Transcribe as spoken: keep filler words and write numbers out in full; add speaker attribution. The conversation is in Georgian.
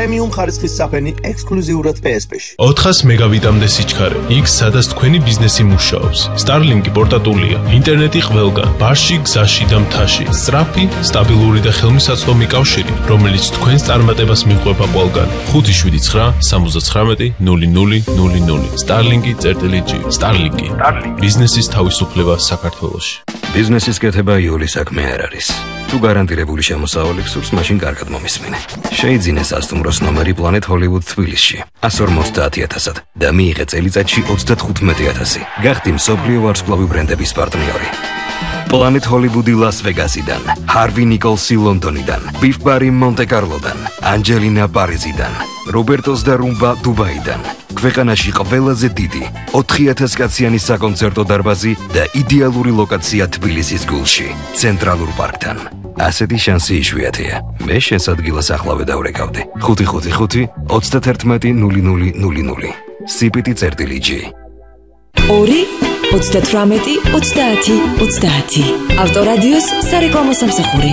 Speaker 1: პრემიუმ ხარისხის საფენი ექსკლუზიურად პი ეს პი-ში.
Speaker 2: ოთხას მეგავიტამდე სიჩქარე. იქ სადაც თქვენი ბიზნესი მუშაობს. Starlink-ი პორტატულია. ინტერნეტი ყველგან. ბარში, გზაში და მთაში. სწრაფი, სტაბილური და ხელმისაწვდომი კავშირი, რომელიც თქვენს წარმატებას მიყვება ყველგან. ხუთი შვიდი ცხრა სამოცდათხრამეტი ნული ნული ნული ნული. Starlink-ი წერტილი ჯი. Starlink-ი. ბიზნესის თავისუფლება საქართველოში.
Speaker 3: ბიზნესის კეთება იული საქმე არ არის. თუ გარანტირებული შემოსავალი გსურს, მაშინ კარგად მომისმინე. შეიძინე სასტუმროს ნომერი Planet Hollywood თბილისში εκατს ორმოცდაათი ათასად და მიიღე წელიწადში ოცდათხუთმეტი ათასი. გახდი მსოფლიო ვარსკვლავი ბრენდების პარტნიორი. Planet Hollywood Las Vegasიდან, Harvey Nicholsi ლონდონიდან, Beef Bar მონტე-კარლოდან, Angelina პარიზიდან, Robertos და Rumba დუბაიდან. ქვეყანაში ყველაზე დიდი ოთხი ათას კაციანი საკონცერტო დარბაზი და იდეალური ლოკაცია თბილისის გულში, ცენტრალურ პარკთან. ასეთი შანსი იშვიათია. მე შენს ადგილას ახლავე დავრეკავდი. ხუთი ხუთი ხუთი ოცდაათი ნული ნული ნული ნული. სიპიტი წერტილი ჯი.
Speaker 4: ორი ოცდათვრამეტი ოცდაათი ოცდაათი. ავტორადიოს სარეკლამო სამსახური.